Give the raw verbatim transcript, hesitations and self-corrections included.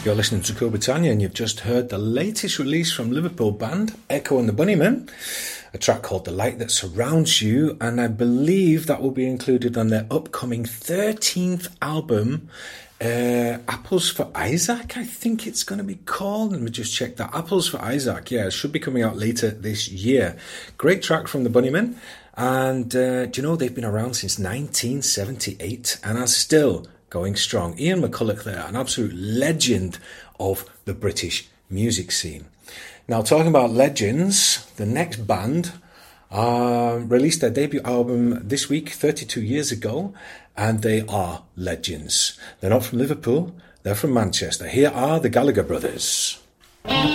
You're listening to Cool Britannia, and you've just heard the latest release from Liverpool band Echo and the Bunnymen, a track called The Light That Surrounds You, and I believe that will be included on their upcoming thirteenth album, uh, Apples for Isaac, I think it's going to be called. Let me just check that. Apples for Isaac, yeah, it should be coming out later this year. Great track from the Bunnymen, and uh, do you know, they've been around since nineteen seventy-eight and are still going strong. Ian McCulloch there, an absolute legend of the British music scene. Now, talking about legends, the next band uh, released their debut album this week, thirty-two years ago, and they are legends. They're not from Liverpool, they're from Manchester. Here are the Gallagher Brothers.